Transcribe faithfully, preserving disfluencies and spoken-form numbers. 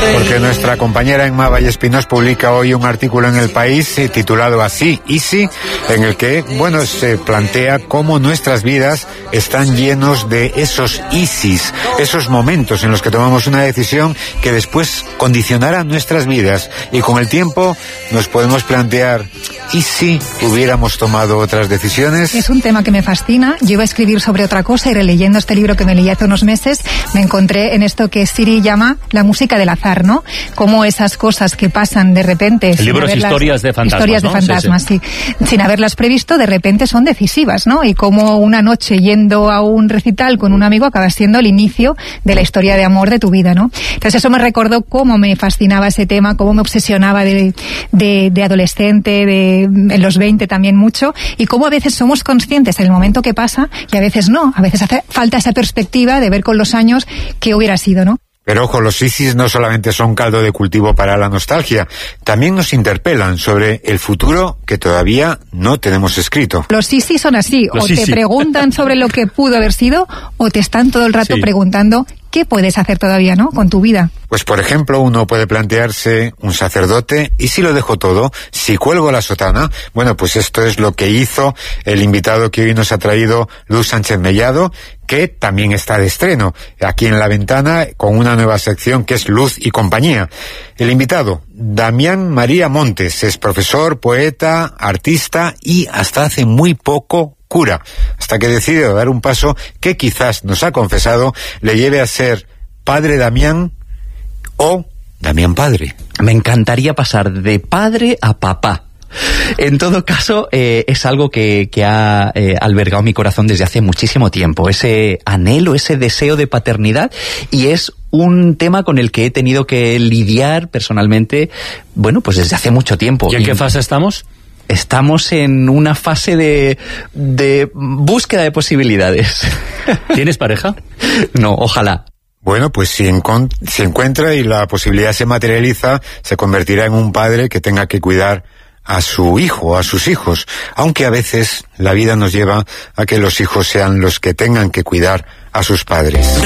Porque nuestra compañera Emma Vallespinós publica hoy un artículo en El País eh, titulado así, Easy, en el que, bueno, se plantea cómo nuestras vidas están llenos de esos easys, esos momentos en los que tomamos una decisión que después condicionará nuestras vidas, y con el tiempo nos podemos plantear, ¿y si hubiéramos tomado otras decisiones? Es un tema que me fascina. Yo iba a escribir sobre otra cosa y releyendo este libro que me leí hace unos meses me encontré en esto que Siri llama la música del azar, ¿no? Como esas cosas que pasan de repente... El libro es Historias de Fantasmas, Historias ¿no? de Fantasmas, sí, sí. sí. Sin haberlas previsto, de repente son decisivas, ¿no? Y como una noche yendo a un recital con un amigo acaba siendo el inicio de la historia de amor de tu vida, ¿no? Entonces eso me recordó cómo me fascinaba ese tema, cómo me obsesionaba de, de, de adolescente, de en los veinte también mucho, y cómo a veces somos conscientes en el momento que pasa y a veces no. A veces hace falta esa perspectiva de ver con los años qué hubiera sido, ¿no? Pero ojo, los easys no solamente son caldo de cultivo para la nostalgia, también nos interpelan sobre el futuro que todavía no tenemos escrito. Los easys son así, los o easy. te preguntan sobre lo que pudo haber sido, o te están todo el rato sí. preguntando qué puedes hacer todavía, ¿no?, con tu vida. Pues por ejemplo, uno puede plantearse, un sacerdote, ¿y si lo dejo todo? ¿Si cuelgo la sotana? Bueno, pues esto es lo que hizo el invitado que hoy nos ha traído, Luz Sánchez Mellado, que también está de estreno aquí en La Ventana con una nueva sección que es Luz y Compañía. El invitado, Damián María Montes, es profesor, poeta, artista y hasta hace muy poco cura, hasta que decide dar un paso que quizás, nos ha confesado, le lleve a ser padre Damián o Damián padre. Me encantaría pasar de padre a papá. En todo caso, eh, es algo que, que ha eh, albergado mi corazón desde hace muchísimo tiempo, ese anhelo, ese deseo de paternidad, y es un tema con el que he tenido que lidiar personalmente, bueno, pues desde hace mucho tiempo. ¿Y en qué fase estamos? Estamos en una fase de, de búsqueda de posibilidades. ¿Tienes pareja? No, ojalá. Bueno, pues si, encon- si encuentra y la posibilidad se materializa, se convertirá en un padre que tenga que cuidar a su hijo, a sus hijos, aunque a veces la vida nos lleva a que los hijos sean los que tengan que cuidar a sus padres.